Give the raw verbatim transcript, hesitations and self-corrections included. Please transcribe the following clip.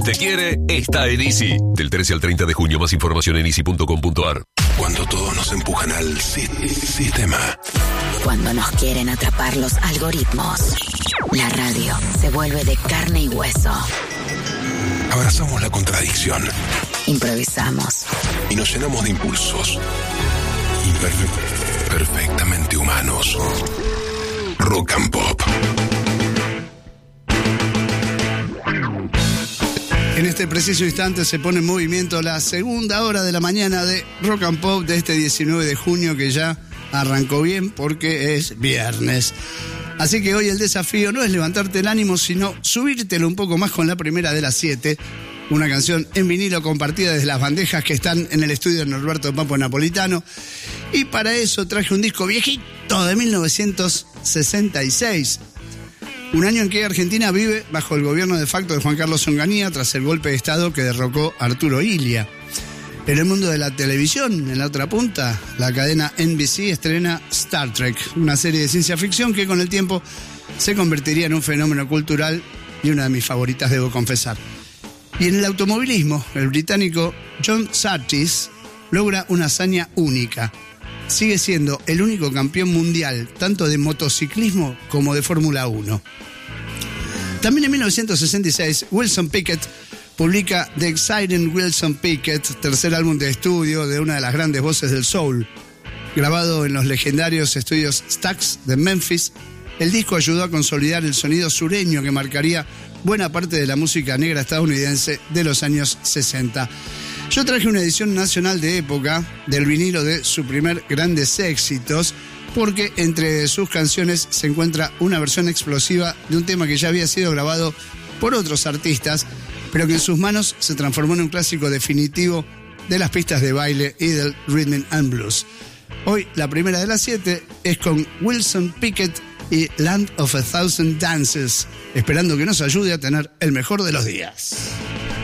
Te quiere, está en Easy. Del trece al treinta de junio, más información en easy punto com punto a r. Cuando todos nos empujan al si- sistema. Cuando nos quieren atrapar los algoritmos. La radio se vuelve de carne y hueso. Abrazamos la contradicción. Improvisamos. Y nos llenamos de impulsos. Imperfe- perfectamente humanos. Rock and Pop. En este preciso instante se pone en movimiento la segunda hora de la mañana de Rock and Pop de este diecinueve de junio, que ya arrancó bien porque es viernes. Así que hoy el desafío no es levantarte el ánimo, sino subírtelo un poco más con la primera de las siete. Una canción en vinilo compartida desde las bandejas que están en el estudio de Norberto Papo Napolitano. Y para eso traje un disco viejito de mil novecientos sesenta y seis. Un año en que Argentina vive bajo el gobierno de facto de Juan Carlos Onganía tras el golpe de Estado que derrocó a Arturo Illia. En el mundo de la televisión, en la otra punta, la cadena N B C estrena Star Trek, una serie de ciencia ficción que con el tiempo se convertiría en un fenómeno cultural y una de mis favoritas, debo confesar. Y en el automovilismo, el británico John Surtees logra una hazaña única. Sigue siendo el único campeón mundial tanto de motociclismo como de Fórmula uno. También en mil novecientos sesenta y seis, Wilson Pickett publica The Exciting Wilson Pickett, tercer álbum de estudio de una de las grandes voces del soul. Grabado en los legendarios estudios Stax de Memphis, el disco ayudó a consolidar el sonido sureño que marcaría buena parte de la música negra estadounidense de los años sesenta. Yo traje una edición nacional de época del vinilo de su primer grandes éxitos, porque entre sus canciones se encuentra una versión explosiva de un tema que ya había sido grabado por otros artistas, pero que en sus manos se transformó en un clásico definitivo de las pistas de baile y del rhythm and blues. Hoy la primera de las siete es con Wilson Pickett y Land of a Thousand Dances, esperando que nos ayude a tener el mejor de los días.